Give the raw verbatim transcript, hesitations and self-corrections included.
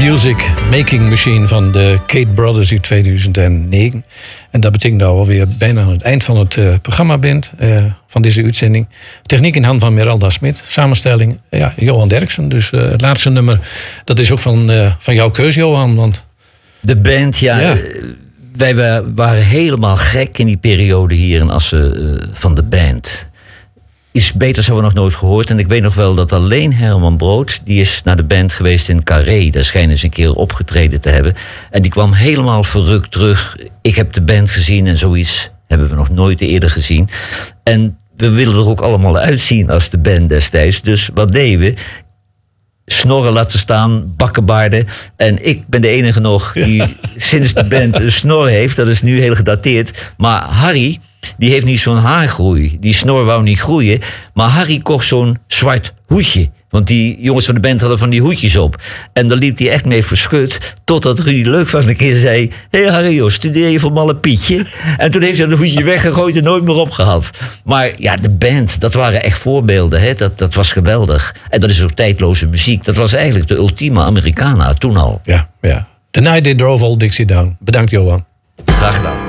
Music Making Machine van de Kate Brothers in tweeduizend negen. En dat betekent dat we alweer bijna aan het eind van het uh, programma bent uh, van deze uitzending. Techniek in hand van Meralda Smit. Samenstelling, ja, Johan Derksen. Dus uh, het laatste nummer, dat is ook van, uh, van jouw keus, Johan. Want... De band, ja. ja. Wij waren helemaal gek in die periode hier in Assen uh, van de band. Iets beters hebben we nog nooit gehoord. En ik weet nog wel dat alleen Herman Brood... die is naar de band geweest in Carré. Daar schijnen ze een keer opgetreden te hebben. En die kwam helemaal verrukt terug. Ik heb de band gezien en zoiets hebben we nog nooit eerder gezien. En we willen er ook allemaal uitzien als de band destijds. Dus wat deden we? Snorren laten staan, bakkenbaarden. En ik ben de enige nog die ja. sinds de band een snor heeft. Dat is nu heel gedateerd. Maar Harry... die heeft niet zo'n haargroei. Die snor wou niet groeien. Maar Harry kocht zo'n zwart hoedje. Want die jongens van de band hadden van die hoedjes op. En daar liep hij echt mee verschut. Totdat Rudy Leuk van een keer zei... Hé hey Harry, joh, studeer je voor Malle Pietje? En toen heeft hij dat hoedje weggegooid en nooit meer opgehad. Maar ja, de band, dat waren echt voorbeelden. Hè? Dat, dat was geweldig. En dat is ook tijdloze muziek. Dat was eigenlijk de ultieme Americana toen al. Ja, ja. The Night They Drove Old Dixie Down. Bedankt, Johan. Graag gedaan.